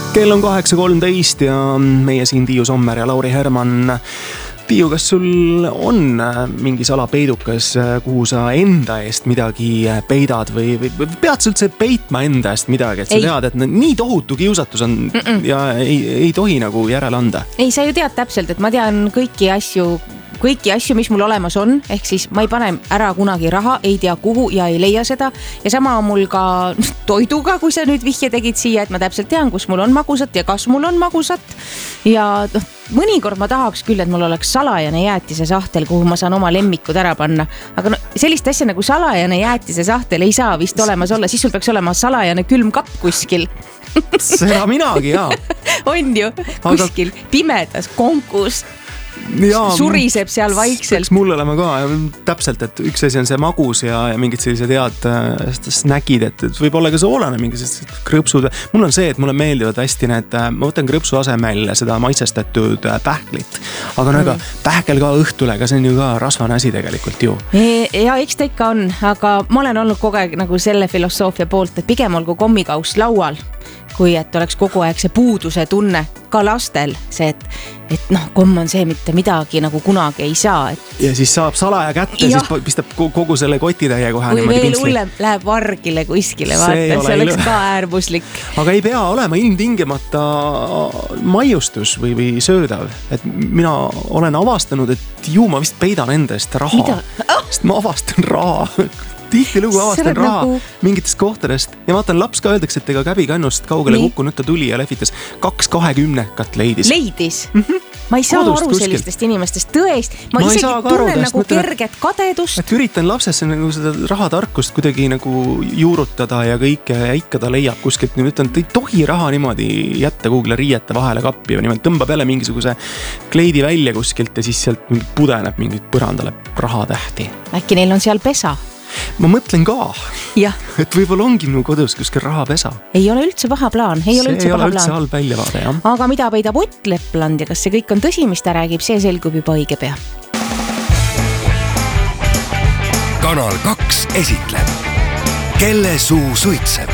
Kell on 8.13 ja meie siin Tiiu Sommer ja Lauri Herman. Tiiu, kas sul on mingi salapeidukas, kuhu sa enda eest midagi peidad või pead sa üldse peitma enda eest midagi, et sa tead, et nii tohutu kiusatus on ja ei tohi nagu järele anda? Ei, sa ju tead täpselt, et ma tean kõiki asju, mis mul olemas on, ehk siis ma ei pane ära kunagi raha, ei tea kuhu ja ei leia seda. Ja sama on mul ka toiduga, kui sa nüüd vihje tegid siia, et ma täpselt tean, kus mul on magusat ja kas mul on magusat. Ja mõnikord ma tahaks küll, et mul oleks salajane jäätise sahtel, kuhu ma saan oma lemmikud ära panna. Aga sellist asja nagu salajane jäätise sahtel ei saa vist olemas olla, siis sul peaks olema salajane külmkapp kuskil. Seda minagi, jaa. On ju, kuskil pimedas konkus. Ja, suriseb seal vaikselt. Eks mul olema ka täpselt, et üks asi on see magus ja mingid sellised head snäkid, et võib olla ka soolane mingisugused krõpsud. Mul on see, et mulle meeldivad hästi need, ma võtan krõpsu asemel seda maitsestatud pähklit, aga nagu pähkel ka õhtule, aga see on ju ka rasvane asi tegelikult ju. Ja eks ta ikka on, aga ma olen olnud kogu aeg nagu selle filosoofia poolt, et pigem olgu kommikaus laual, kui et oleks kogu aeg see puuduse tunne ka lastel, see, et komm on see mitte midagi nagu kunagi ei saa. Ja siis saab salaja kätte, siis pistab kogu selle kotitäie kohe või veel hullem läheb vargile kuskile, vaata, see oleks ka äärmuslik. Aga ei pea olema ilmtingimata maiustus või söödav, et mina olen avastanud, et ju ma vist peidan endast raha, sest ma avastan raha. Tihtilugu avastan raha mingitest kohtadest ja vaatan, laps ka öeldakse, et ega käbikannust kaugele kukku, nüüd ta tuli ja lehvitas 2.20 leidis. Ma ei saa aru sellistest inimestest, tõest. Ma isegi tunnen nagu kerget kadedust. Et üritan lapsesse nagu seda rahatarkust kuidagi nagu juurutada ja kõike ja ikka ta leiab kuskilt. Nüüd ütlen, et ei tohi raha niimoodi jätta kuugile riiete vahele kappi ja nimelt tõmbab jälle mingisuguse kleidi välja kuskilt ja siis sealt pudeneb mingit põrandale rahatähti. Äkki neil on seal pesa? Ma mõtlen ka, ja. Et võib-olla ongi minu kodus kuskil rahapesa. Ei ole üldse paha plaan. See ei ole üldse halb väljavaade, jah. Aga mida peidab Ott Lepland ja kas see kõik on tõsi, mis ta räägib, see selgub juba õige pea. Kanal 2 esitleb Kelle suu suitseb.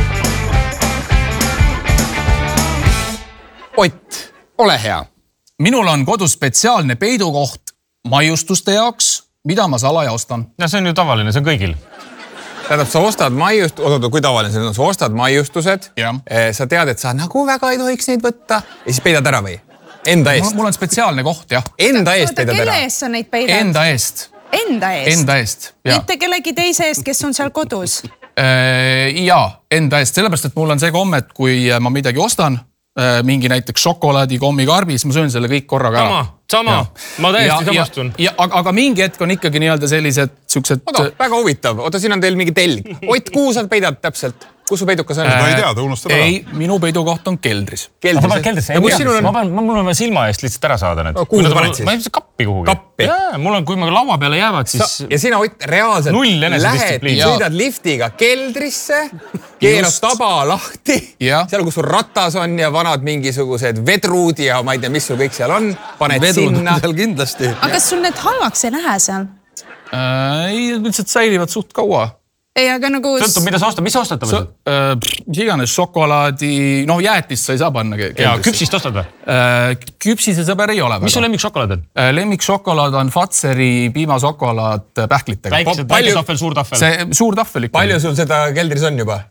Ott, ole hea. Minul on kodus spetsiaalne peidukoht maiustuste jaoks, mida ma salaja ostan. Ja see on ju tavaline, see on kõigil. Tähendab, sa ostad kui tavaline see on, sa ostad maiustused, sa tead, et sa nagu väga ei tohiks neid võtta ja siis peidad ära või? Enda eest. Mul on spetsiaalne koht, jah. Enda eest peidad ära. Kelle eest sa neid peidad? Enda eest. Enda eest, jah. Mitte kellegi teise eest, kes on seal kodus? Jaa, enda eest. Sellepärast, et mul on see komme, et kui ma midagi ostan, mingi näiteks šokolaadi kommikarbis, ma söön selle kõik korraga ära. Sama. Ma täiesti samastun. Aga mingi hetk on ikkagi nii-öelda sellised siuksed... Väga huvitav. Oota, siin on teil mingi telg. Ott, kuhu sa peidad täpselt? Kus su peidukas on? Ma ei tea, ta unustab ära. Ei, minu peidukoht on keldris. Ma pean keldrisse. Mul on silma eest lihtsalt ära saada need. Kuhu sa paned siis? Ma ei kappi kuhugi. Kappi? Mul on, kui ma laua peale jäävad, siis... Ja sina, Ott, reaalselt lähed, sõidad liftiga keldrisse, keerad taba lahti, seal, kus sul ratas on ja vanad mingisugused vedrud ja ma ei tea, mis sul kõik seal on, paned sinna. Kindlasti. Aga kas sul need halvaks ei lähe seal? Ei, lihtsalt säilivad suht kaua. Ei, aga nagu... Sõltub, mida sa ostad? Mis sa ostad? Mis iganes šokolaadi, jäätist sa ei saa panna keldrisse. Ja küpsist ostad või? Küpsise sõber ei ole. Mis su lemmikšokolaad on? Lemmikšokolaad on Fatseri piimašokolaad pähklitega. Väike tahvel, suur tahvel? See suur tahvel ikka. Palju sul seda keldris on juba?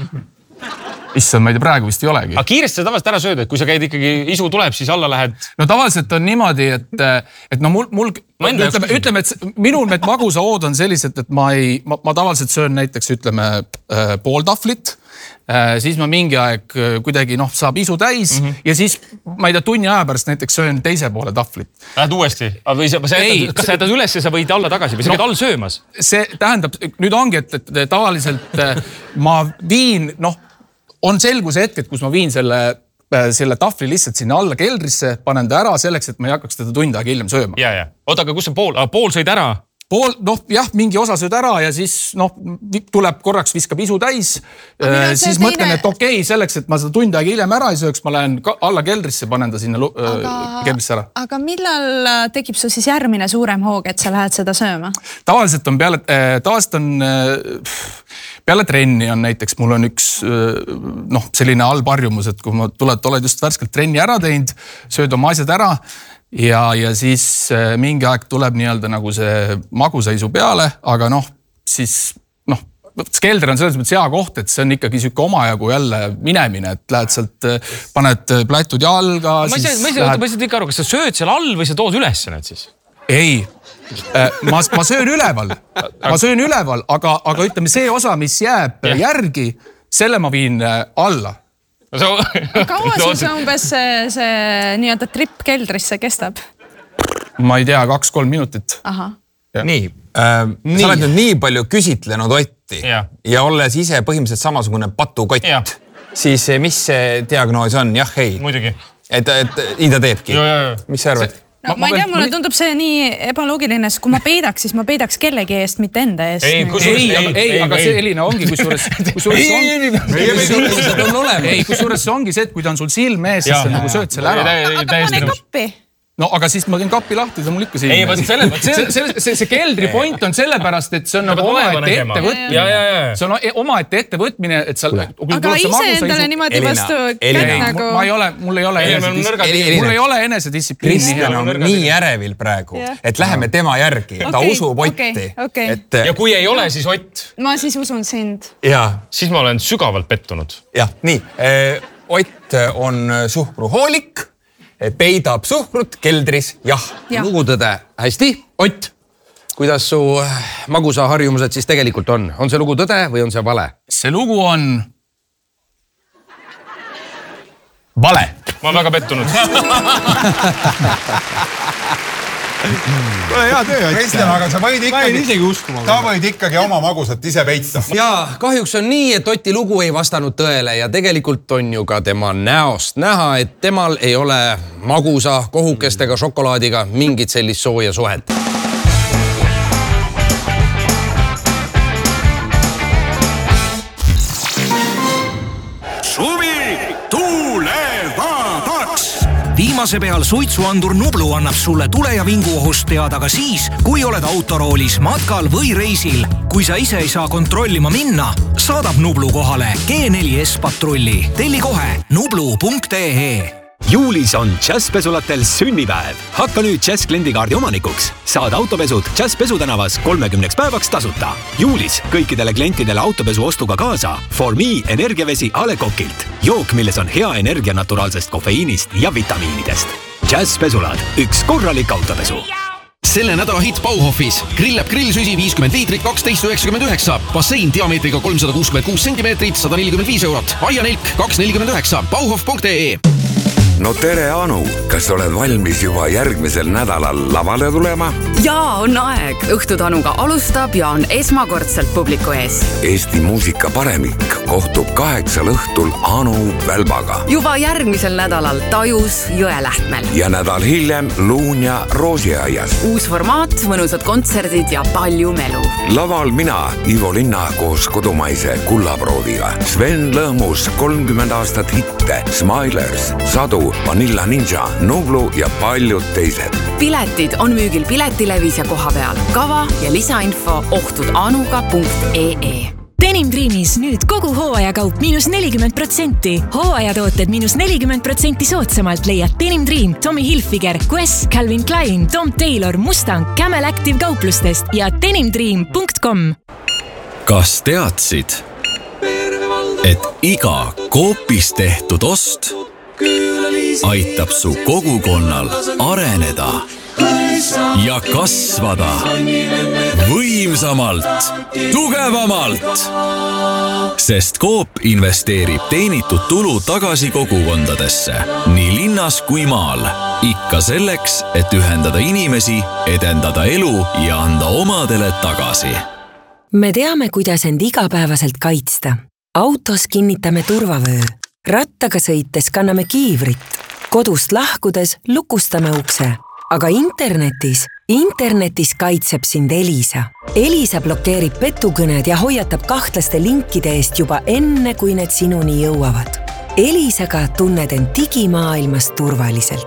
Issand, ma ei tea, praegu vist ei olegi. Aga kiiresti sa tavaliselt ära sööd, et kui sa käid ikkagi, isu tuleb, siis alla lähed? No tavaliselt on niimoodi, et ütleme, et minul need magusaood on sellised, et ma tavaliselt söön näiteks, ütleme, pool tahvlit, siis ma mingi aeg kuidagi, saab isu täis ja siis, ma ei tea, tunni aja pärast näiteks söön teise poole tahvlit. Lähed uuesti? Kas sa jätad üles ja sa võid alla tagasi või sa käid all söömas? See tähendab, nüüd ongi, et tavaliselt ma viin, on selguse hetk, et kus ma viin selle tahvli lihtsalt sinna alla keldrisse, panen ta ära selleks, et ma ei hakkaks teda tund aega hiljem sööma. Ja. Oota, aga kus see pool sõid ära? mingi osa sööd ära ja siis tuleb korraks, viskab isu täis. Siis mõtlen, et okei, selleks, et ma seda tund aega hiljem ära ei sööks, ma lähen alla keldrisse, panen ta sinna keldrisse ära. Aga millal tekib su siis järgmine suurem hoog, et sa lähed seda sööma? Tavaliselt on peale trenni on näiteks, mul on üks selline allparjumus, et kui oled just värskelt trenni ära teinud, sööd oma asjad ära ja siis mingi aeg tuleb nii-öelda nagu see magusaisu peale, aga siis keldri on selles mõttes hea koht, et see on ikkagi siuke omajagu jälle minemine, et lähed sealt, paned plätud jalga. Ma ei saa ikka aru, kas sa sööd seal all või sa tood üles need siis? Ei, ma söön üleval, aga ütleme see osa, mis jääb järgi, selle ma viin alla. Kaua siis umbes see nii-öelda trip keldrisse kestab? Ma ei tea, 2-3 minutit. Aha. Nii, sa oled nüüd nii palju küsitlenud Otti ja olles ise põhimõtteliselt samasugune patukott, siis mis see diagnoos on? Jah, ei. Muidugi. Et nii ta teebki. Mis sa arvad? No, ma ei tea, mulle tundub see nii ebaloogiline, kui ma peidaks, siis ma peidaks kellegi eest, mitte enda eest. Ei, aga see Elina ongi, kusjuures see ongi see, et kui ta on sul silme ees, siis sa nagu sööd selle ära. Aga pane kappi. No aga siis ma teen kappi lahti, ta mul ikka silme. See keldri point on sellepärast, et see on nagu omaette ettevõtmine. See on omaette ettevõtmine, et sa... Aga ise endale niimoodi vastu kätt nagu... Mul ei ole enesedistsipliini. Kristjan on nii järevil praegu, et läheme tema järgi. Ta usub Otti. Ja kui ei ole, siis Ott. Ma siis usun sind. Siis ma olen sügavalt pettunud. Jah, nii. Ott on suhkruhoolik. Peidab suhkrut keldris, jah. Lugu tõde. Hästi, Ott, kuidas su magusa harjumused siis tegelikult on? On see lugu tõde või on see vale? See lugu on... vale. Ma olen väga pettunud. Hea töö, Kristjan, aga sa võid ikkagi oma magusat ise peita. Jaa, kahjuks on nii, et Oti lugu ei vastanud tõele ja tegelikult on ju ka tema näost näha, et temal ei ole magusa, kohukestega, šokolaadiga mingit sellist sooja suhet. Viimase peal suitsuandur Nublu annab sulle tule ja vinguohust teada ka siis, kui oled autoroolis, matkal või reisil. Kui sa ise ei saa kontrollima minna, saadab Nublu kohale G4S patrulli. Telli kohe nublu.ee. Juulis on Jazzpesulatel sünnipäev. Hakka nüüd Jazz kliendikaardi omanikuks. Saad autopesud Jazz Pesutänavas 30 päevaks tasuta. Juulis kõikidele klientidele autopesu ostuga kaasa For Me energiavesi A. Le Coqilt. Jook, milles on hea energia naturaalsest kofeiinist ja vitamiinidest. Jazz Pesulad, üks korralik autopesu. Selle nädala hitt Bauhofis. Grillab grillsüsi 50 liitrit 12,99. Bassein diameetriga 366 cm 145 €. Aianelk 2,49. Bauhof.ee. No tere, Anu! Kas oled valmis juba järgmisel nädalal lavale tulema? Jaa, on aeg. Õhtutanuga alustab ja on esmakordselt publiku ees. Eesti muusika paremik kohtub 8 õhtul Anu Välbaga. Juba järgmisel nädalal Tajus Jõelähtmel. Ja nädal hiljem Luunja Roosiaias. Uus formaat, mõnusad kontserdid ja palju melu. Laval mina, Ivo Linna koos kodumaise kullaproodiga. Sven Lõhmus 30 aastat hitte, Smilers, Sadu, Vanilla Ninja, Nublu ja paljud teised. Piletid on müügil Piletilevis ja koha peal. Kava ja lisainfo ohtudanuga.ee. Denim Dreamis nüüd kogu hooajakaup -40%. Hooajatooted -40% soodsamalt leiad Denim Dream, Tommy Hilfiger, Quest, Calvin Klein, Tom Taylor, Mustang, Camel Active kauplustest ja denimdream.com. Kas teadsid, et iga Coopis tehtud ost aitab su kogukonnal areneda ja kasvada võimsamalt, tugevamalt. Sest Coop investeerib teenitud tulu tagasi kogukondadesse, nii linnas kui maal. Ikka selleks, et ühendada inimesi, edendada elu ja anda omadele tagasi. Me teame, kuidas end igapäevaselt kaitsta. Autos kinnitame turvavöö. Rattaga sõites kanname kiivrit. Kodust lahkudes lukustame ukse. Aga internetis internetis kaitseb sind Elisa. Elisa blokeerib petukõned ja hoiatab kahtlaste linkide eest juba enne, kui need sinuni jõuavad. Elisaga tunned end digimaailmas turvaliselt.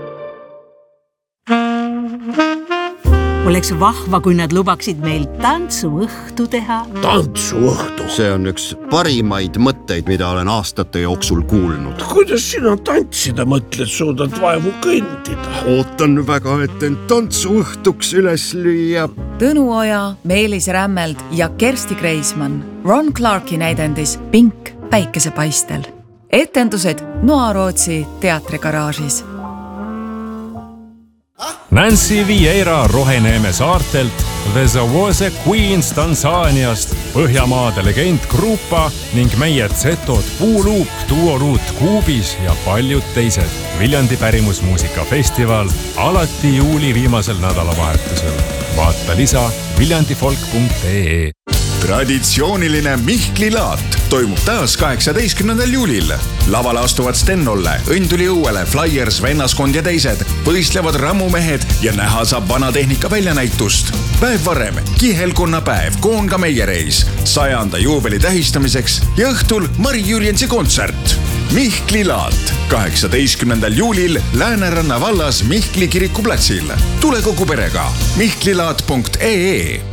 Oleks vahva, kui nad lubaksid meil tantsuõhtu teha. Tantsuõhtu? See on üks parimaid mõtteid, mida olen aastate jooksul kuulnud. Kuidas sina tantsida mõtled, suudad vaevu kõndida? Ootan väga, et end tantsuõhtuks üles lüüa. Tõnu Oja, Meelis Rämmeld ja Kersti Kreismann. Ron Clarki näidendis Pink päikesepaistel. Etendused Noarootsi teatrigaraažis. Nancy Vieira Roheneeme saartelt, The Zawose Queens Tansaaniast, Põhjamaade legend Grupa ning meie Zetod Puuluup, Duoruut Kuubis ja paljud teised. Viljandi pärimusmuusikafestival alati juuli viimasel nädalavahetusel. Vaata lisa viljandifolk.ee. Traditsiooniline Mihkli laat toimub taas 18. juulil. Lavale astuvad Stennolle, Õnduli õuele, Flyers, Vennaskond ja teised, võistlevad rammumehed ja näha saab vanatehnika väljanäitust. Päev varem, kihelkonnapäev, Koonga meiereis, 100. juubeli tähistamiseks ja õhtul Mari Jürjensi kontsert. Mihkli laat 18. juulil Lääneranna vallas Mihkli kirikuplatsil. Tule kogu perega mihklilaat.ee.